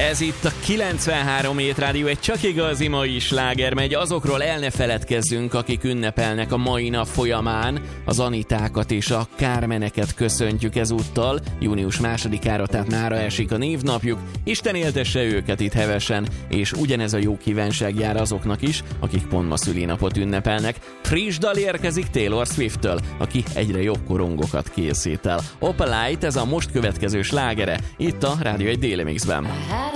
Ez itt a 93 Hét Rádió, egy csak igazi mai sláger megy. Azokról el ne feledkezzünk, akik ünnepelnek a mai nap folyamán. Az Anitákat és a Kármeneket köszöntjük ezúttal. Június 2-ára, tehát mára esik a névnapjuk. Isten éltesse őket itt hevesen, és ugyanez a jó kívánság jár azoknak is, akik pont ma szülinapot ünnepelnek. Friss dal érkezik Taylor Swift-től, aki egyre jobb korongokat készít el. Opalite, ez a most következő slágere, itt a Rádió egy Déli Mixben.